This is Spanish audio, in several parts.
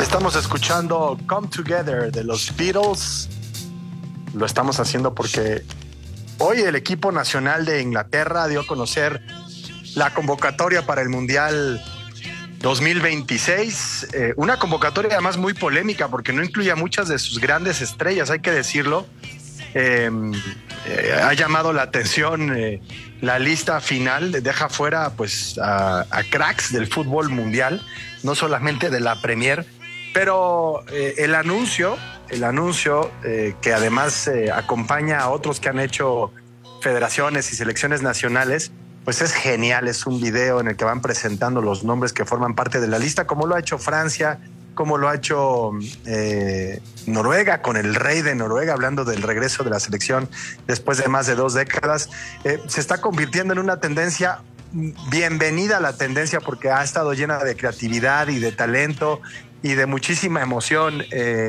Estamos escuchando Come Together de los Beatles. Lo estamos haciendo porque hoy el equipo nacional de Inglaterra dio a conocer la convocatoria para el Mundial 2026. Una convocatoria además muy polémica porque no incluye a muchas de sus grandes estrellas, hay que decirlo. Ha llamado la atención la lista final, deja fuera pues a cracks del fútbol mundial, no solamente de la Premier, pero el anuncio que además acompaña a otros que han hecho federaciones y selecciones nacionales, pues es genial. Es un video en el que van presentando los nombres que forman parte de la lista, como lo ha hecho Francia, como lo ha hecho Noruega, con el rey de Noruega, hablando del regreso de la selección después de más de 2 décadas. Se está convirtiendo en una tendencia. Bienvenida a la tendencia, porque ha estado llena de creatividad y de talento y de muchísima emoción.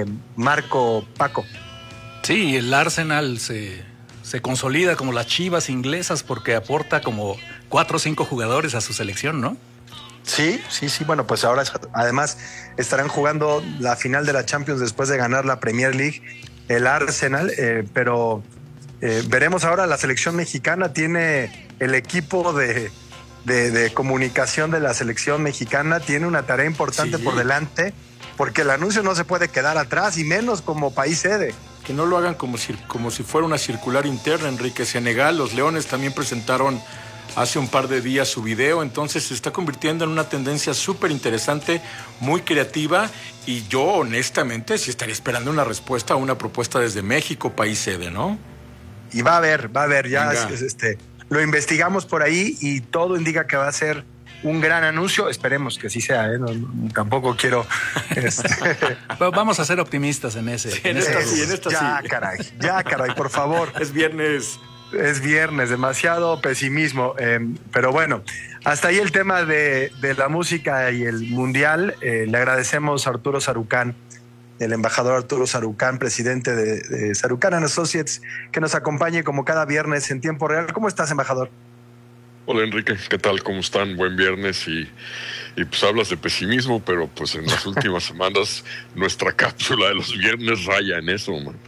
Paco. Sí, el Arsenal se consolida como las Chivas inglesas porque aporta como 4 o 5 jugadores a su selección, ¿no? Sí. Bueno, pues ahora además estarán jugando la final de la Champions después de ganar la Premier League, el Arsenal, pero veremos ahora. La selección mexicana tiene el equipo de comunicación de la selección mexicana, tiene una tarea importante por delante, porque el anuncio no se puede quedar atrás, y menos como país sede. Que no lo hagan como si fuera una circular interna, Enrique. Senegal, los Leones también presentaron hace un par de días su video, entonces se está convirtiendo en una tendencia súper interesante, muy creativa, y yo honestamente sí estaría esperando una respuesta a una propuesta desde México, país sede, ¿no? Y va a haber, ya lo investigamos por ahí y todo indica que va a ser un gran anuncio. Esperemos que sí sea, ¿eh? No, tampoco quiero... Vamos a ser optimistas en ese. Sí, en esta sí. Ya, caray, por favor. Es viernes, demasiado pesimismo. Pero bueno, hasta ahí el tema de la música y el mundial. Le agradecemos a Arturo Sarucán, el embajador Arturo Sarucán, presidente de Sarucán & Associates, que nos acompañe como cada viernes en tiempo real. ¿Cómo estás, embajador? Hola, Enrique, ¿qué tal? ¿Cómo están? Buen viernes. Y pues hablas de pesimismo, pero pues en las últimas semanas nuestra cápsula de los viernes raya en eso, man.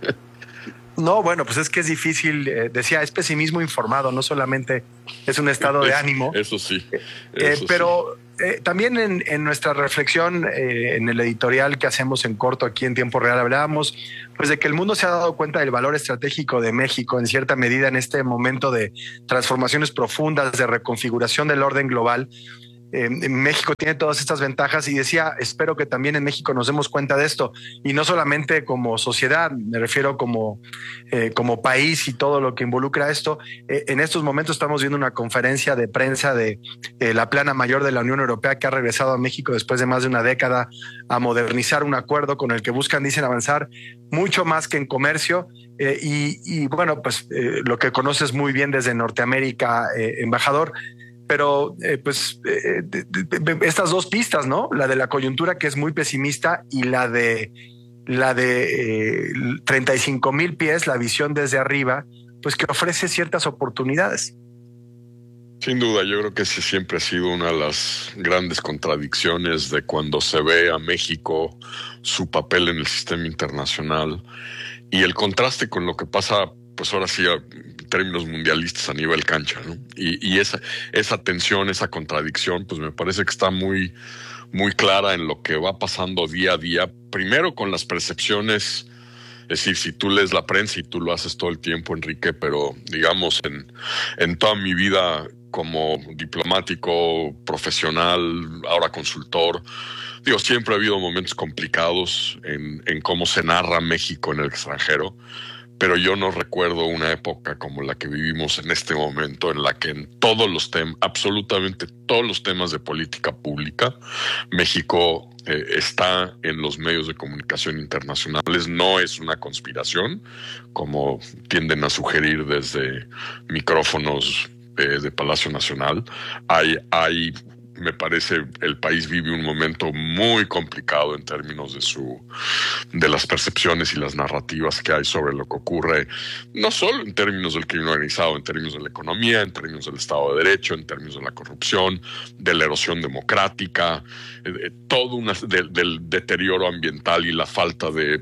No, bueno, pues es que es difícil. Decía, es pesimismo informado, no solamente es un estado de ánimo. Eso sí. Pero también en nuestra reflexión, en el editorial que hacemos en corto aquí en Tiempo Real, hablábamos pues de que el mundo se ha dado cuenta del valor estratégico de México en cierta medida en este momento de transformaciones profundas, de reconfiguración del orden global. México tiene todas estas ventajas, y decía, espero que también en México nos demos cuenta de esto, y no solamente como sociedad, me refiero como país y todo lo que involucra esto. En estos momentos estamos viendo una conferencia de prensa de la plana mayor de la Unión Europea, que ha regresado a México después de más de una década a modernizar un acuerdo con el que dicen avanzar mucho más que en comercio. Y bueno, pues lo que conoces muy bien desde Norteamérica, embajador. Pero estas dos pistas, ¿no? La de la coyuntura, que es muy pesimista, y la de 35,000 pies, la visión desde arriba, pues que ofrece ciertas oportunidades. Sin duda, yo creo que ese siempre ha sido una de las grandes contradicciones de cuando se ve a México, su papel en el sistema internacional, y el contraste con lo que pasa, pues ahora sí, en términos mundialistas a nivel cancha, ¿no? Y esa tensión, esa contradicción, pues me parece que está muy, muy clara en lo que va pasando día a día. Primero con las percepciones, es decir, si tú lees la prensa, y tú lo haces todo el tiempo, Enrique, pero digamos en toda mi vida como diplomático, profesional, ahora consultor, siempre ha habido momentos complicados en cómo se narra México en el extranjero. Pero yo no recuerdo una época como la que vivimos en este momento, en la que en todos los temas, absolutamente todos los temas de política pública, México está en los medios de comunicación internacionales. No es una conspiración, como tienden a sugerir desde micrófonos de Palacio Nacional. Hay me parece el país vive un momento muy complicado en términos de las percepciones y las narrativas que hay sobre lo que ocurre, no solo en términos del crimen organizado, en términos de la economía, en términos del Estado de Derecho, en términos de la corrupción, de la erosión democrática, del deterioro ambiental y la falta de,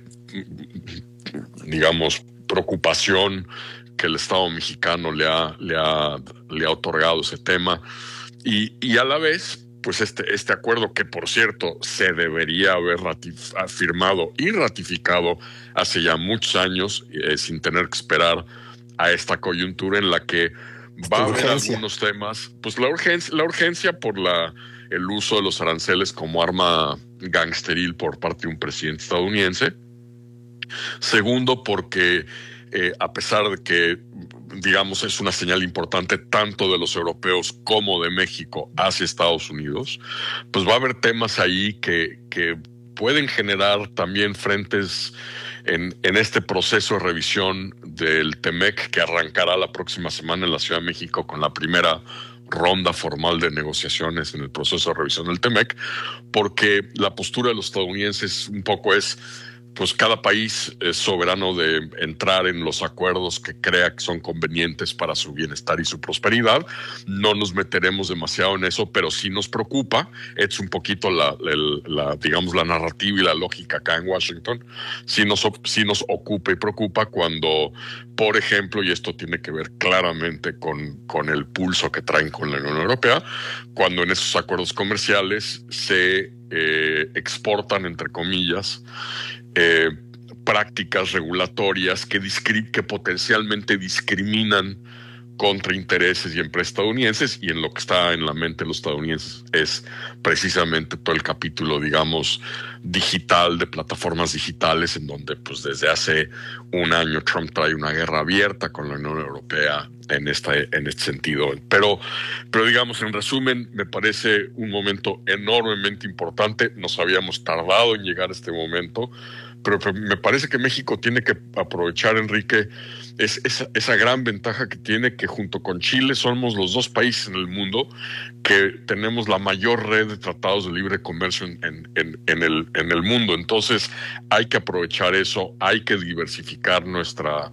digamos, preocupación que el Estado mexicano le ha otorgado ese tema. Y a la vez, pues este acuerdo, que por cierto se debería haber firmado y ratificado hace ya muchos años, sin tener que esperar a esta coyuntura en la que va a haber algunos temas, pues la urgencia por el uso de los aranceles como arma gangsteril por parte de un presidente estadounidense. Segundo, porque a pesar de que, digamos, es una señal importante tanto de los europeos como de México hacia Estados Unidos, pues va a haber temas ahí que pueden generar también frentes en este proceso de revisión del TEMEC, que arrancará la próxima semana en la Ciudad de México con la primera ronda formal de negociaciones en el proceso de revisión del TEMEC, porque la postura de los estadounidenses un poco es, pues cada país es soberano de entrar en los acuerdos que crea que son convenientes para su bienestar y su prosperidad. No nos meteremos demasiado en eso, pero sí nos preocupa. Es un poquito digamos, la narrativa y la lógica acá en Washington. Sí nos ocupa y preocupa cuando, por ejemplo, y esto tiene que ver claramente con el pulso que traen con la Unión Europea, cuando en esos acuerdos comerciales se exportan, entre comillas, prácticas regulatorias que potencialmente discriminan contra intereses y empresas estadounidenses, y en lo que está en la mente de los estadounidenses es precisamente todo el capítulo, digamos, digital, de plataformas digitales, en donde pues desde hace un año Trump trae una guerra abierta con la Unión Europea en este sentido. Pero digamos, en resumen, me parece un momento enormemente importante. Nos habíamos tardado en llegar a este momento, pero me parece que México tiene que aprovechar, Enrique, esa gran ventaja que tiene, que junto con Chile somos los dos países en el mundo que tenemos la mayor red de tratados de libre comercio en el mundo. Entonces hay que aprovechar eso, hay que diversificar nuestras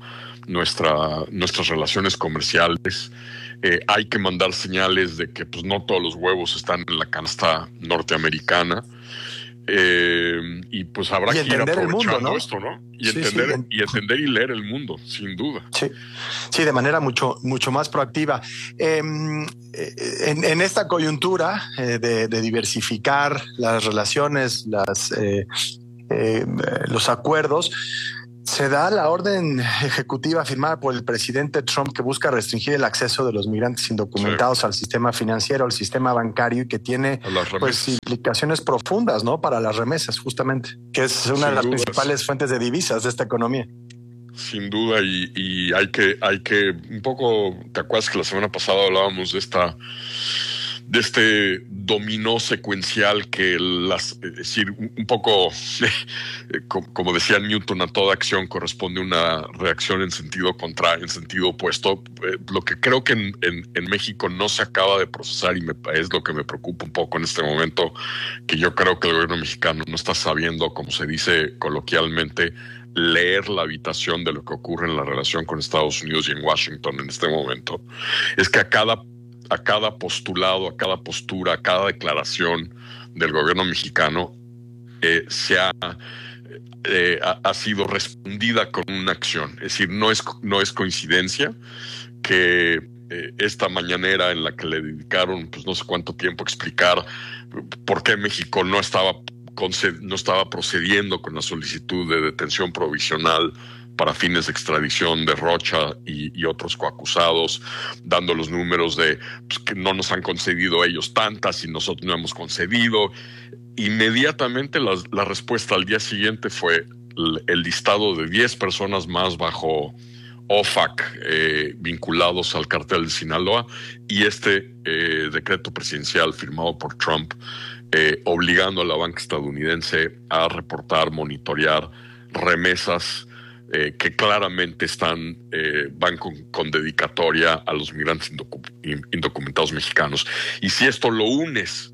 relaciones comerciales. Hay que mandar señales de que pues no todos los huevos están en la canasta norteamericana. Y pues habrá que ir aprovechando esto, ¿no? Y entender y leer el mundo, sin duda. Sí, de manera mucho más proactiva. En esta coyuntura de diversificar las relaciones, los acuerdos, se da la orden ejecutiva firmada por el presidente Trump que busca restringir el acceso de los migrantes indocumentados al sistema financiero, al sistema bancario, y que tiene pues implicaciones profundas, ¿no? Para las remesas, justamente, que es una de las principales fuentes de divisas de esta economía. Sin duda, y hay que un poco, ¿te acuerdas que la semana pasada hablábamos de este dominó secuencial que es decir, un poco como decía Newton, a toda acción corresponde una reacción en sentido opuesto. Lo que creo que en México no se acaba de procesar, y es lo que me preocupa un poco en este momento, que yo creo que el gobierno mexicano no está sabiendo, como se dice coloquialmente, leer la habitación de lo que ocurre en la relación con Estados Unidos y en Washington en este momento. Es que a cada postulado, a cada postura, a cada declaración del gobierno mexicano ha sido respondida con una acción. Es decir, no es coincidencia que esta mañanera en la que le dedicaron pues no sé cuánto tiempo a explicar por qué México no estaba procediendo con la solicitud de detención provisional para fines de extradición de Rocha y otros coacusados, dando los números de pues, que no nos han concedido ellos tantas y nosotros no hemos concedido. Inmediatamente la respuesta al día siguiente fue el listado de 10 personas más bajo OFAC vinculados al cartel de Sinaloa, y decreto presidencial firmado por Trump obligando a la banca estadounidense a reportar, monitorear remesas que claramente van con dedicatoria a los migrantes indocumentados mexicanos. Y si esto lo unes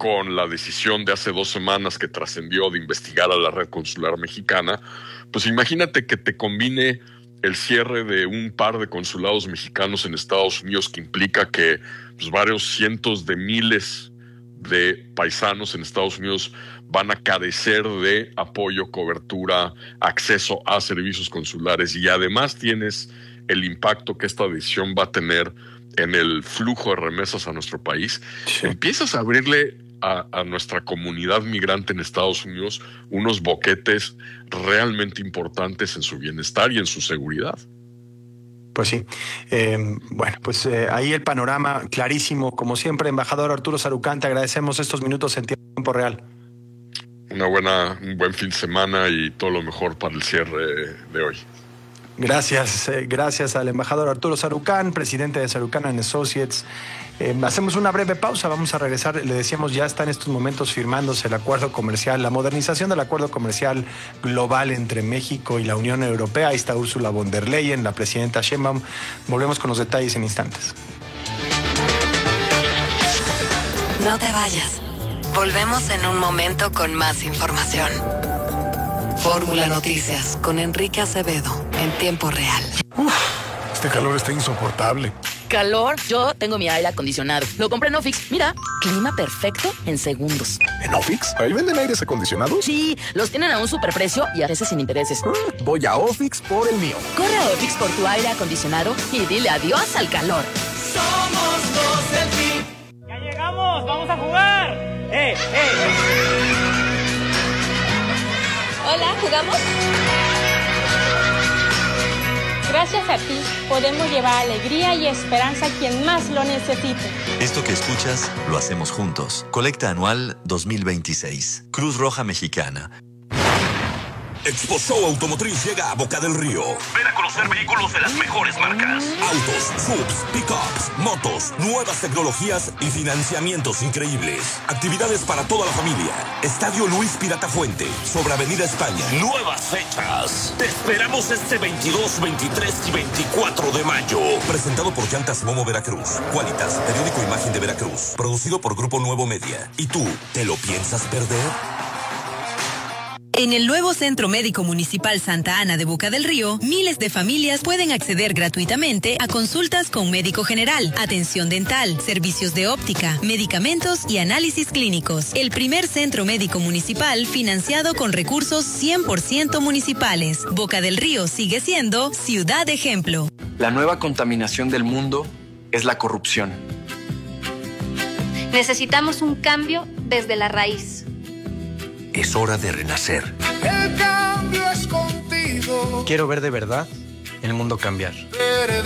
con la decisión de hace 2 semanas que trascendió de investigar a la red consular mexicana, pues imagínate que te combine el cierre de un par de consulados mexicanos en Estados Unidos, que implica que pues, varios cientos de miles de paisanos en Estados Unidos van a carecer de apoyo, cobertura, acceso a servicios consulares, y además tienes el impacto que esta decisión va a tener en el flujo de remesas a nuestro país. Sí. Empiezas a abrirle a nuestra comunidad migrante en Estados Unidos unos boquetes realmente importantes en su bienestar y en su seguridad. Pues sí. Bueno, pues ahí el panorama clarísimo. Como siempre, embajador Arturo Sarucán, te agradecemos estos minutos en tiempo real. Un buen fin de semana y todo lo mejor para el cierre de hoy. Gracias al embajador Arturo Sarucán, presidente de Sarucán & Associates. Hacemos una breve pausa, vamos a regresar. Le decíamos, ya está en estos momentos firmándose el acuerdo comercial, la modernización del acuerdo comercial global entre México y la Unión Europea. Ahí está Ursula von der Leyen, la presidenta Sheinbaum. Volvemos con los detalles en instantes. No te vayas. Volvemos en un momento con más información. Fórmula Noticias con Enrique Acevedo en tiempo real. Este calor está insoportable. ¿Calor? Yo tengo mi aire acondicionado. Lo compré en Ofix. Mira, clima perfecto en segundos. ¿En Ofix? ¿Ahí venden aires acondicionados? Sí, los tienen a un superprecio y a veces sin intereses. Voy a Ofix por el mío. Corre a Ofix por tu aire acondicionado y dile adiós al calor. Somos los del PRI. ¡Ya llegamos! ¡Vamos a jugar! Hola, ¿jugamos? Gracias a ti podemos llevar alegría y esperanza a quien más lo necesite. Esto que escuchas lo hacemos juntos. Colecta Anual 2026. Cruz Roja Mexicana. Expo Show Automotriz llega a Boca del Río. Ven a conocer vehículos de las mejores marcas. Autos, subs, pickups, motos, nuevas tecnologías y financiamientos increíbles. Actividades para toda la familia. Estadio Luis Pirata Fuente, sobre Avenida España. Nuevas fechas. Te esperamos este 22, 23 y 24 de mayo. Presentado por Llantas Momo Veracruz. Qualitas, periódico Imagen de Veracruz. Producido por Grupo Nuevo Media. ¿Y tú, te lo piensas perder? En el nuevo Centro Médico Municipal Santa Ana de Boca del Río, miles de familias pueden acceder gratuitamente a consultas con médico general, atención dental, servicios de óptica, medicamentos y análisis clínicos. El primer centro médico municipal financiado con recursos 100% municipales. Boca del Río sigue siendo ciudad ejemplo. La nueva contaminación del mundo es la corrupción. Necesitamos un cambio desde la raíz. Es hora de renacer. El cambio es contigo. Quiero ver de verdad el mundo cambiar.